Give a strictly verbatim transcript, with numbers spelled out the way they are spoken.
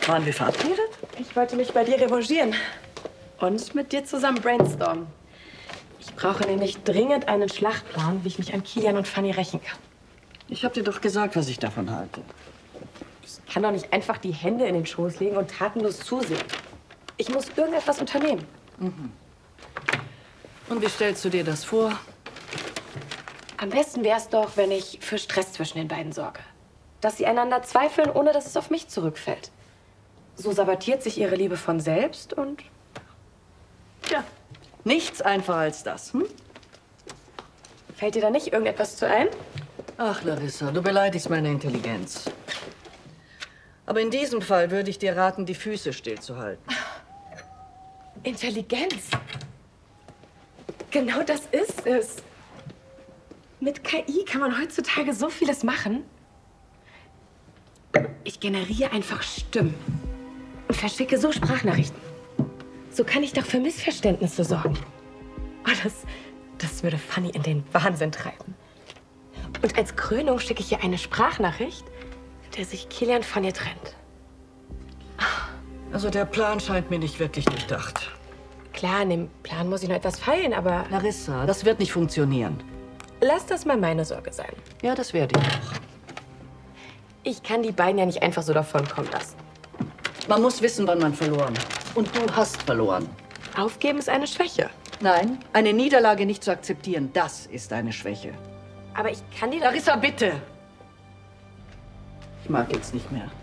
Waren wir verabredet? Ich wollte mich bei dir revanchieren. Und mit dir zusammen brainstormen. Ich brauche nämlich dringend einen Schlachtplan, wie ich mich an Kilian und Fanny rächen kann. Ich habe dir doch gesagt, was ich davon halte. Ich kann doch nicht einfach die Hände in den Schoß legen und tatenlos zusehen. Ich muss irgendetwas unternehmen. Mhm. Und wie stellst du dir das vor? Am besten wäre es doch, wenn ich für Stress zwischen den beiden sorge. Dass sie einander zweifeln, ohne dass es auf mich zurückfällt. So sabotiert sich ihre Liebe von selbst und... Ja, nichts einfacher als das, hm? Fällt dir da nicht irgendetwas zu ein? Ach, Larissa, du beleidigst meine Intelligenz. Aber in diesem Fall würde ich dir raten, die Füße stillzuhalten. Intelligenz. Genau das ist es. Mit K I kann man heutzutage so vieles machen. Ich generiere einfach Stimmen und verschicke so Sprachnachrichten. So kann ich doch für Missverständnisse sorgen. Oh, das, das würde Fanny in den Wahnsinn treiben. Und als Krönung schicke ich ihr eine Sprachnachricht, mit der sich Kilian von ihr trennt. Also der Plan scheint mir nicht wirklich durchdacht. Klar, an dem Plan muss ich noch etwas feilen, aber... Larissa, das wird nicht funktionieren. Lass das mal meine Sorge sein. Ja, das werde ich auch. Ich kann die beiden ja nicht einfach so davonkommen lassen. Man muss wissen, wann man verloren hat. Und du hast verloren. Aufgeben ist eine Schwäche. Nein, eine Niederlage nicht zu akzeptieren, das ist eine Schwäche. Aber ich kann die... Larissa, bitte! Ich mag jetzt nicht mehr.